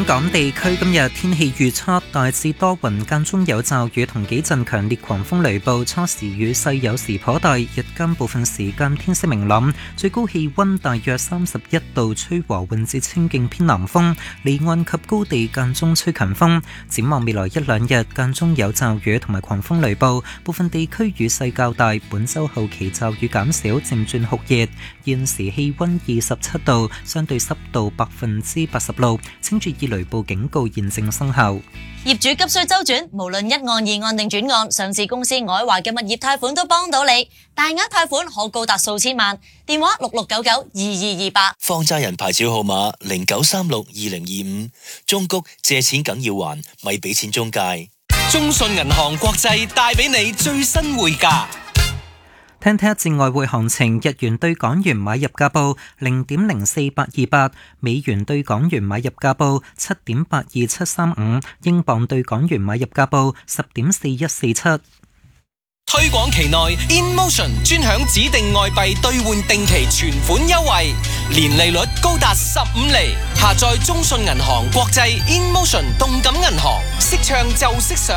本港地區今日天氣預測，大致多雲，間中有驟雨同幾陣強烈狂風雷暴，初時雨勢有時頗大，日間部分時間天色明朗，最高氣溫大約31度，吹和緩至清勁偏南風，離岸及高地間中吹強風。展望未來一兩日，間中有驟雨同埋狂風雷暴，部分地區雨勢較大，本週後期驟雨減少，漸轉酷熱。現時氣溫27度，相對濕度86%，清潔熱雷暴警告現正生效。 業主急需周轉，無論一案、二案定轉案，上市公司愛華嘅物業貸款都幫到你，大額貸款可高達數千萬。電話66992228。 放債人牌照號碼09362025。中谷借錢梗要還，咪俾錢中介。中信銀行國際帶俾你最新匯價。 聽一節外匯行情，日元對港元買入價報0.04828，美元對港元買入價報7.82735，英鎊對港元買入價報10.4147。 推廣期內 InMotion 專享指定外幣兌換定期存款優惠，年利率高達15厘。下載中信銀行國際 InMotion 動感銀行，識唱就識上。